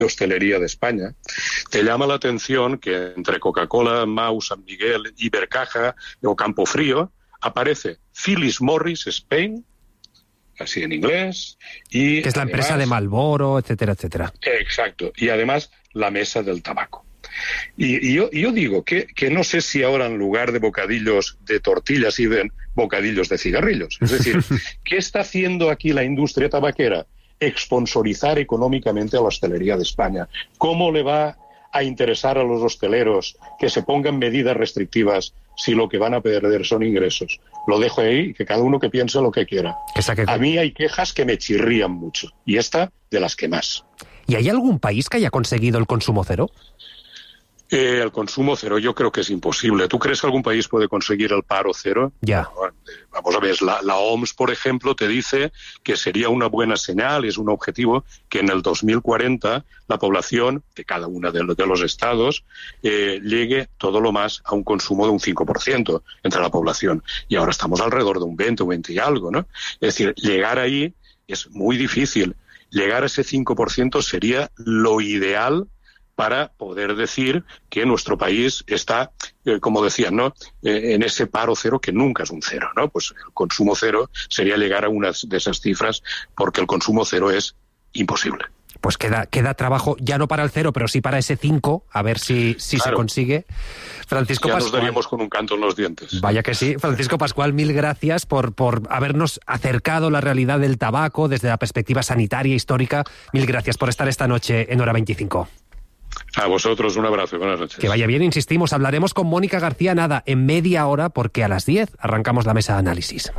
hostelería de España, te llama la atención que entre Coca-Cola, Mau, San Miguel, Ibercaja o Campofrío aparece Philip Morris Spain, así en inglés, y que es la además, empresa de Marlboro, etcétera, etcétera. Exacto, y además la mesa del tabaco. Y yo digo que no sé si ahora en lugar de bocadillos de tortillas sirven bocadillos de cigarrillos. Es decir, ¿qué está haciendo aquí la industria tabaquera? Exponsorizar económicamente a la hostelería de España. ¿Cómo le va a interesar a los hosteleros que se pongan medidas restrictivas si lo que van a perder son ingresos? Lo dejo ahí, que cada uno que piense lo que quiera. A mí hay quejas que me chirrían mucho, y esta de las que más. ¿Y hay algún país que haya conseguido el consumo cero? El consumo cero yo creo que es imposible. ¿Tú crees que algún país puede conseguir el paro cero? Ya. Bueno, vamos a ver, la OMS, por ejemplo, te dice que sería una buena señal, es un objetivo, que en el 2040 la población de cada uno de los estados llegue todo lo más a un consumo de un 5% entre la población. Y ahora estamos alrededor de un 20 o 20 y algo, ¿no? Es decir, llegar ahí es muy difícil. Llegar a ese 5% sería lo ideal para poder decir que nuestro país está, como decían, ¿no?, en ese paro cero, que nunca es un cero, ¿no? Pues el consumo cero sería llegar a una de esas cifras, porque el consumo cero es imposible. Pues queda trabajo, ya no para el cero, pero sí para ese 5, a ver si claro, se consigue. Francisco ya Pascual, nos daríamos con un canto en los dientes. Vaya que sí. Francisco Pascual, mil gracias por habernos acercado la realidad del tabaco desde la perspectiva sanitaria, histórica. Mil gracias por estar esta noche en Hora 25. A vosotros un abrazo y buenas noches. Que vaya bien, insistimos, hablaremos con Mónica García nada, en media hora, porque a las 10 arrancamos la mesa de análisis.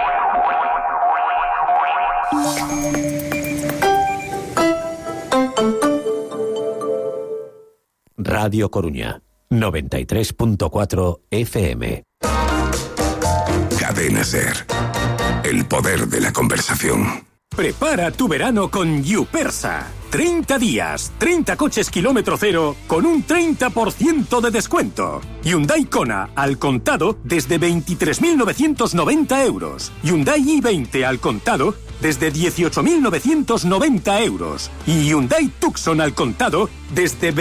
Radio Coruña, 93.4 FM. Cadena SER. El poder de la conversación. Prepara tu verano con Yupersa. 30 días, 30 coches kilómetro cero con un 30% de descuento. Hyundai Kona al contado desde 23.990 euros. Hyundai i20 al contado desde 18.990 euros. Y Hyundai Tucson al contado desde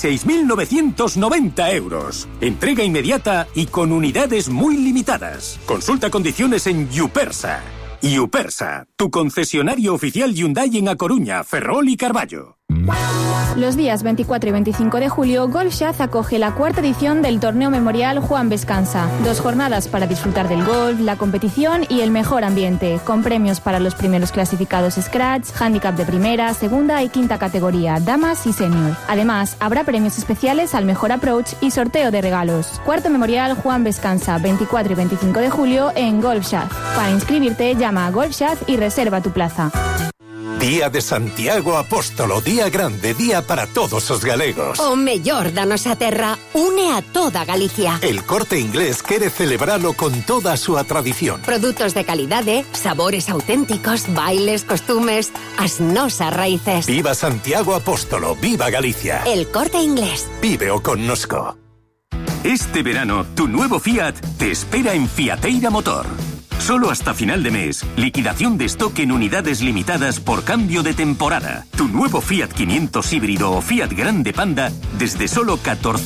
26.990 euros. Entrega inmediata y con unidades muy limitadas. Consulta condiciones en Yupersa. Yupersa, tu concesionario oficial Hyundai en A Coruña, Ferrol y Carballo. Los días 24 y 25 de julio, Golf Shaz acoge la cuarta edición del torneo memorial Juan Vescansa. 2 jornadas para disfrutar del golf, la competición y el mejor ambiente, con premios para los primeros clasificados Scratch, handicap de primera, segunda y quinta categoría, damas y senior. Además, habrá premios especiales al mejor approach y sorteo de regalos. Cuarto memorial Juan Vescansa, 24 y 25 de julio en Golf Shaz. Para inscribirte, llama a Golf Shaz y reserva tu plaza. Día de Santiago Apóstolo, día grande, día para todos os galegos. O mellor da nosa terra, une a toda Galicia. El Corte Inglés quere celebralo con toda a súa tradición. Produtos de calidade, sabores auténticos, bailes, costumes, as nosas raíces. Viva Santiago Apóstolo, viva Galicia. El Corte Inglés. Víveo connosco. Este verano, tu nuevo Fiat te espera en Fiateira Motor. Solo hasta final de mes, liquidación de stock en unidades limitadas por cambio de temporada. Tu nuevo Fiat 500 híbrido o Fiat Grande Panda desde solo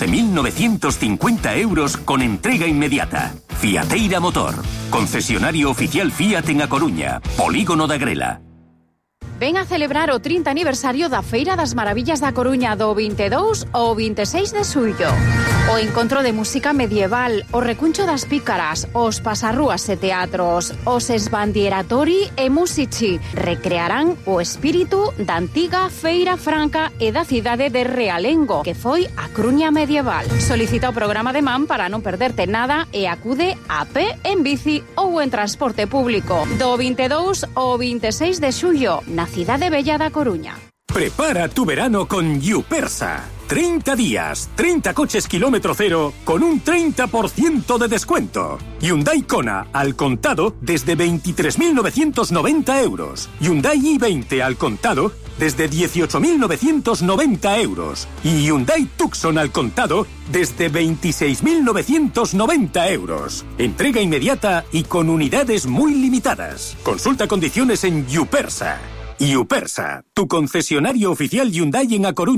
14.950 euros con entrega inmediata. Fiateira Motor, concesionario oficial Fiat en A Coruña, Polígono da Grela. Ven a celebrar o 30 aniversario da Feira das Maravillas da Coruña do 22 ao 26 de xullo. O encontro de música medieval, o recuncho das pícaras, os pasarrúas e teatros, os esbandieratori e musici recrearán o espírito da antiga Feira Franca e da cidade de Realengo, que foi a Coruña medieval. Solicita o programa de Man para non perderte nada e acude a pé, en bici ou en transporte público. Do 22 ao 26 de xullo, na Cidade Bella da Coruña. Prepara tu verano con Yupersa. 30 días, 30 coches kilómetro cero con un 30% de descuento. Hyundai Kona al contado desde 23.990 euros. Hyundai i20 al contado desde 18.990 euros. Y Hyundai Tucson al contado desde 26.990 euros. Entrega inmediata y con unidades muy limitadas. Consulta condiciones en Yupersa. Yupersa, tu concesionario oficial Hyundai en A Coruña.